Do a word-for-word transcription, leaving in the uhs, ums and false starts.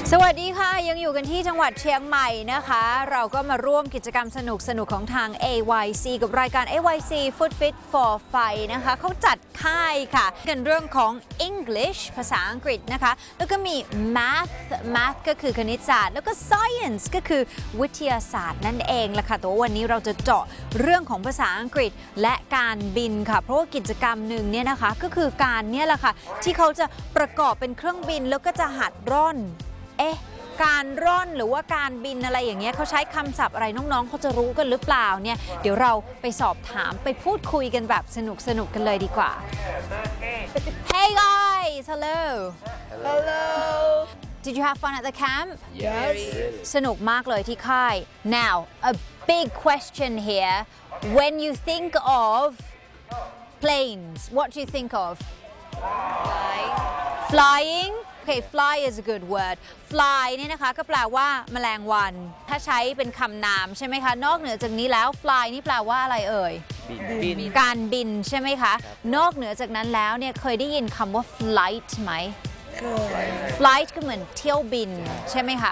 สวัสดีค่ะยังอยู่กันที่จังหวัดเชียงใหม่นะคะเราก็มาร่วมกิจกรรมสนุกสนุกของทาง เอ วาย ซี กับรายการ เอ วาย ซี Food Fit for Fight นะคะเขาจัดค่ายค่ะกันเรื่องของ English ภาษาอังกฤษนะคะแล้วก็มี Math Math ก็คือคณิตศาสตร์แล้วก็ Science ก็คือวิทยาศาสตร์นั่นเองล่ะค่ะแต่ว่าวันนี้เราจะเจาะเรื่องของภาษาอังกฤษและการบินค่ะเพราะว่ากิจกรรมหนึ่งเนี่ยนะคะก็คือการเนี่ยแหละค่ะที่เขาจะประกอบเป็นเครื่องบินแล้วก็จะหัดร่อนเอ๊ะการร่อนหรือว่าการบินอะไรอย่างเงี้ยเขาใช้คำศัพท์อะไรน้องๆเขาจะรู้กันหรือเปล่าเนี่ยเดี๋ยวเราไปสอบถามไปพูดคุยกันแบบสนุกสนุกกันเลยดีกว่า Hey guys hello Hello. Did you have fun at the camp Yes. สนุกมากเลยที่ค่าย Now a big question here when you think of planes what do you think of Fly. flying okay fly is a good word fly เนี่ยนะคะก็แปลว่าแมลงวันถ้าใช้เป็นคำนามใช่ไหมคะนอกเหนือจากนี้แล้ว fly นี่แปลว่าอะไรเอ่ยบินการบินใช่ไหมคะนอกเหนือจากนั้นแล้วเนี่ยเคยได้ยินคำว่า flight ไหม flight ก็เหมือนเที่ยวบินใช่ไหมคะ